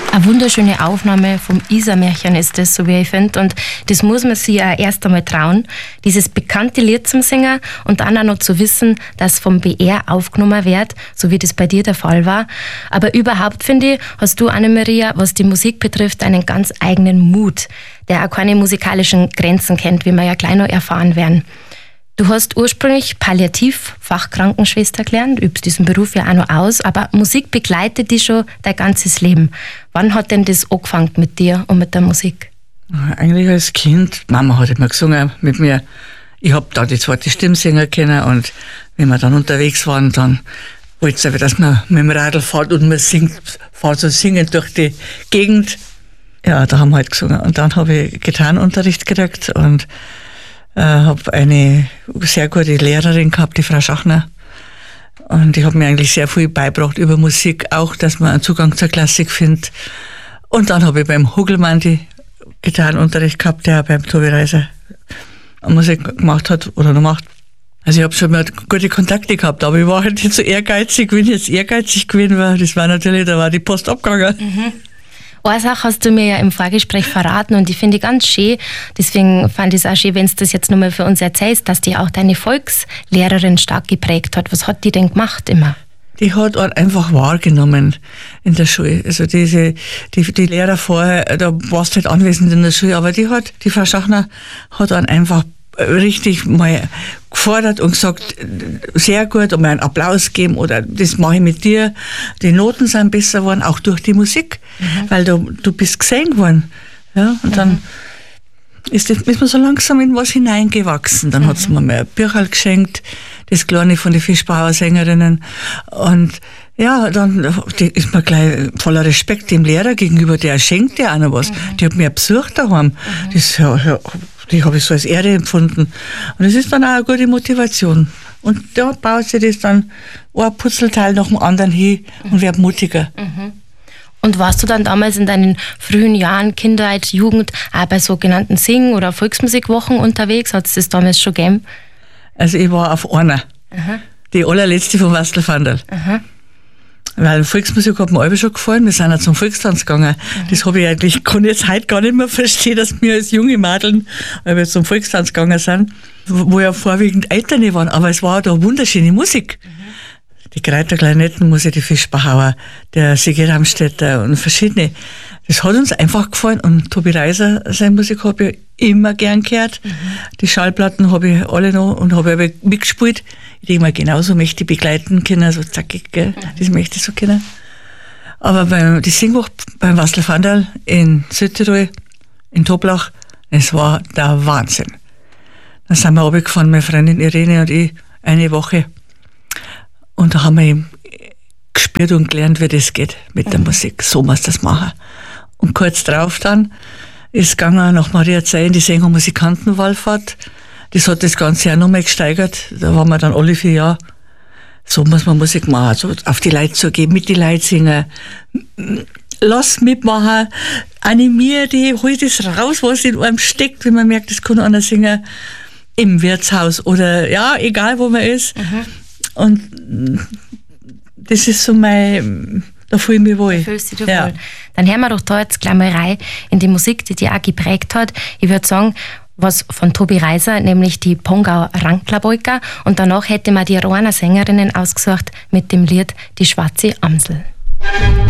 Eine wunderschöne Aufnahme vom Isar-Märchen ist das, so wie ich finde. Und das muss man sich ja erst einmal trauen, dieses bekannte Lied zum Singen und dann auch noch zu wissen, dass vom BR aufgenommen wird, so wie das bei dir der Fall war. Aber überhaupt, finde ich, hast du, Annemaria, was die Musik betrifft, einen ganz eigenen Mut, der auch keine musikalischen Grenzen kennt, wie wir ja gleich noch erfahren werden. Du hast ursprünglich Palliativ-Fachkrankenschwester gelernt, übst diesen Beruf ja auch noch aus, aber Musik begleitet dich schon dein ganzes Leben. Wann hat denn das angefangen mit dir und mit der Musik? Eigentlich als Kind. Mama hat immer gesungen mit mir. Ich habe da die zweite Stimme singen können und wenn wir dann unterwegs waren, dann wollte sie, dass man mit dem Radl fährt und man fährt so singend durch die Gegend. Ja, da haben wir halt gesungen. Und dann habe ich Gitarrenunterricht gekriegt und habe eine sehr gute Lehrerin gehabt, die Frau Schachner. Und ich habe mir eigentlich sehr viel beigebracht über Musik, auch, dass man einen Zugang zur Klassik findet. Und dann habe ich beim Hugelmann die Gitarrenunterricht gehabt, der beim Tobi Reiser Musik gemacht hat oder noch macht. Also ich habe schon mal gute Kontakte gehabt, aber ich war halt nicht so ehrgeizig, wenn ich jetzt ehrgeizig gewesen war. Das war natürlich, da war die Post abgegangen. Mhm. Eine Sache hast du mir ja im Vorgespräch verraten und die finde ich ganz schön. Deswegen fand ich es auch schön, wenn du das jetzt nochmal für uns erzählst, dass die auch deine Volkslehrerin stark geprägt hat. Was hat die denn gemacht immer? Die hat einfach wahrgenommen in der Schule. Also die Lehrer vorher, da warst du halt anwesend in der Schule, aber die Frau Schachner hat dann einfach richtig mal gefordert und gesagt, sehr gut, und mir einen Applaus geben oder das mache ich mit dir. Die Noten sind besser geworden, auch durch die Musik, weil du bist gesehen worden. Ja, und dann ist man so langsam in was hineingewachsen. Dann hat sie mir mal ein Bücherl geschenkt, das kleine von den Fischbauer Sängerinnen. Und ja, dann ist man gleich voller Respekt dem Lehrer gegenüber, der schenkt dir auch noch was. Die hat mir besucht daheim. Die habe ich so als Ehre empfunden. Und es ist dann auch eine gute Motivation. Und da baut sich das dann ein Puzzleteil nach dem anderen hin und wird mutiger. Und warst du dann damals in deinen frühen Jahren, Kindheit, Jugend, auch bei sogenannten Sing- oder Volksmusikwochen unterwegs? Hat es das damals schon gegeben? Also ich war auf einer. Die allerletzte von Wastel Vandal. Weil Volksmusik hat mir alle schon gefallen. Wir sind ja zum Volkstanz gegangen. Das habe ich eigentlich, kann ich jetzt heute gar nicht mehr verstehen, dass wir als junge Mädeln zum Volkstanz gegangen sind, wo ja vorwiegend Eltern waren. Aber es war da wunderschöne Musik. Die Kreiter Kleinettenmusik, die Fischbachauer, der Sigi Ramstädter und verschiedene. Das hat uns einfach gefallen. Und Tobi Reiser, seine Musik habe ich immer gern gehört. Die Schallplatten habe ich alle noch und habe aber mitgespielt. Ich denke mal, genauso möchte ich begleiten können, so zackig, gell? Das möchte ich so können. Aber die Singwoche beim Wastel Vandal in Südtirol, in Toblach, es war der Wahnsinn. Dann sind wir runtergefahren, meine Freundin Irene und ich, eine Woche. Und da haben wir eben gespürt und gelernt, wie das geht mit der Musik. So muss das machen. Und kurz drauf dann ist gegangen nach Maria Zey in die Sänger- und Musikantenwallfahrt. Das hat das Ganze ja nochmal gesteigert. Da waren wir dann alle 4 Jahre. So muss man Musik machen. So auf die Leute zugehen, mit die Leute singen. Lass mitmachen, animier die, hol das raus, was in einem steckt, wenn man merkt, das kann einer singen. Im Wirtshaus oder ja, egal wo man ist. Und das ist so da fühle ich mich wohl. Da fühlst du dich wohl. Dann hören wir doch da jetzt gleich mal rein in die Musik, die dich auch geprägt hat. Ich würde sagen, was von Tobi Reiser, nämlich die Pongauer Ranklerbolka. Und danach hätte man die Rohner Sängerinnen ausgesucht mit dem Lied Die schwarze Amsel.